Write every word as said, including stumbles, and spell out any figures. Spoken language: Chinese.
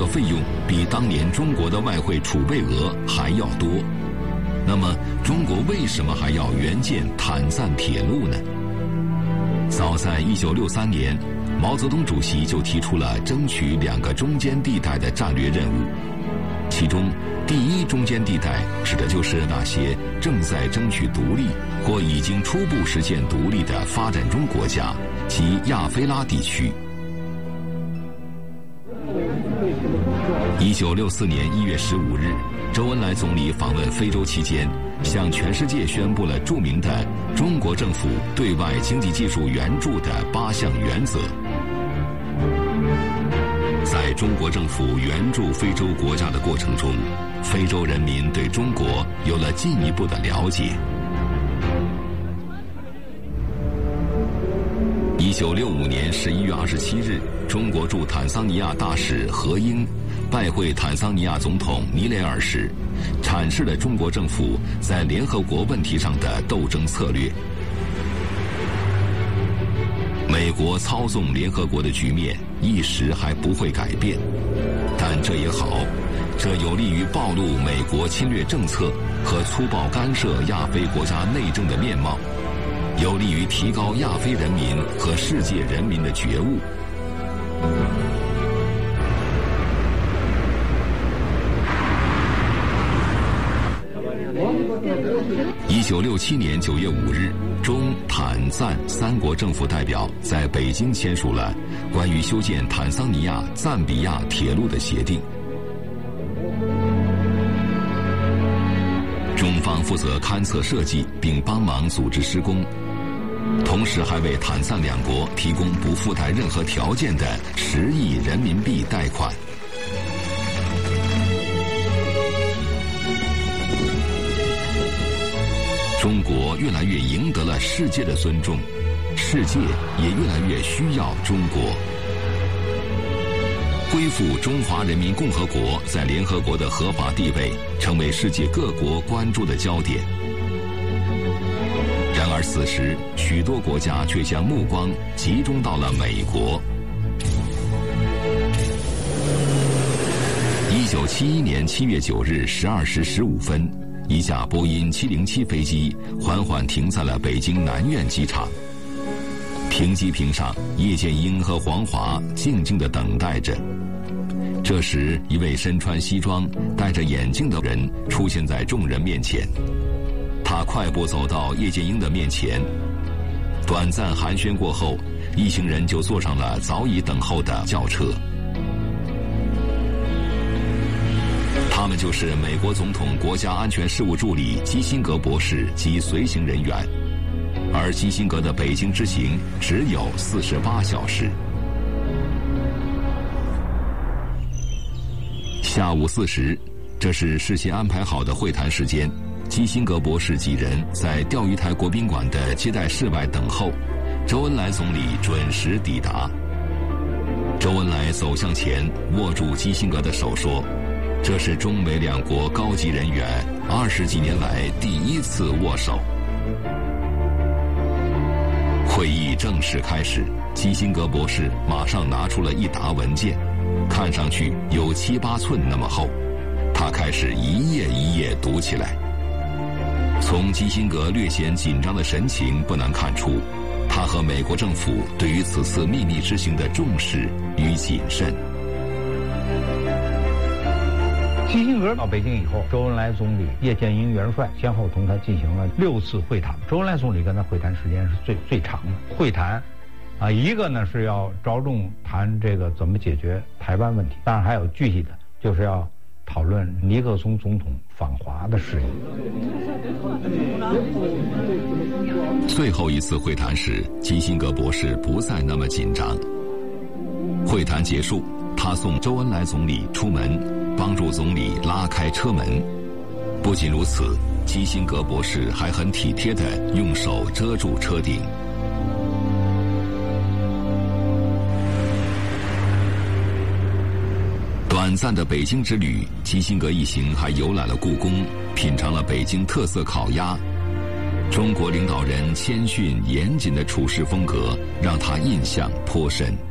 和费用比当年中国的外汇储备额还要多。那么，中国为什么还要援建坦赞铁路呢？早在一九六三年，毛泽东主席就提出了争取两个中间地带的战略任务。其中，第一中间地带指的就是那些正在争取独立或已经初步实现独立的发展中国家及亚非拉地区。一九六四年一月十五日，周恩来总理访问非洲期间，向全世界宣布了著名的中国政府对外经济技术援助的八项原则。在中国政府援助非洲国家的过程中，非洲人民对中国有了进一步的了解。一九六五年十一月二十七日，中国驻坦桑尼亚大使何英拜会坦桑尼亚总统尼雷尔时，阐释了中国政府在联合国问题上的斗争策略。美国操纵联合国的局面一时还不会改变，但这也好，这有利于暴露美国侵略政策和粗暴干涉亚非国家内政的面貌，有利于提高亚非人民和世界人民的觉悟。一九六七年九月五日，中坦赞三国政府代表在北京签署了关于修建坦桑尼亚赞比亚铁路的协定。中方负责勘测设计并帮忙组织施工，同时还为坦赞两国提供不附带任何条件的十亿人民币贷款。中国越来越赢得了世界的尊重，世界也越来越需要中国。恢复中华人民共和国在联合国的合法地位，成为世界各国关注的焦点。然而此时，许多国家却将目光集中到了美国。一九七一年七月九日十二时十五分，一架波音七零七飞机缓缓停在了北京南苑机场。停机坪上，叶剑英和黄华静静地等待着。这时，一位身穿西装、戴着眼镜的人出现在众人面前。他快步走到叶剑英的面前，短暂寒暄过后，一行人就坐上了早已等候的轿车。他们就是美国总统国家安全事务助理基辛格博士及随行人员，而基辛格的北京之行只有四十八小时。下午四时，这是事先安排好的会谈时间。基辛格博士几人在钓鱼台国宾馆的接待室外等候，周恩来总理准时抵达。周恩来走向前，握住基辛格的手说：“这是中美两国高级人员二十几年来第一次握手。”会议正式开始，基辛格博士马上拿出了一沓文件，看上去有七八寸那么厚。他开始一页一页读起来。从基辛格略显紧张的神情不难看出，他和美国政府对于此次秘密之行的重视与谨慎。 基辛格到北京以后，周恩来总理、叶剑英元帅先后同他进行了六次会谈。周恩来总理跟他会谈时间是最最长的。会谈，啊，一个呢是要着重谈这个怎么解决台湾问题，当然还有具体的，就是要讨论尼克松总统访华的事宜。 最后一次会谈时，基辛格博士不再那么紧张。会谈结束，他送周恩来总理出门，帮助总理拉开车门。不仅如此，基辛格博士还很体贴地用手遮住车顶。短暂的北京之旅，基辛格一行还游览了故宫，品尝了北京特色烤鸭。中国领导人谦逊严谨的处事风格让他印象颇深。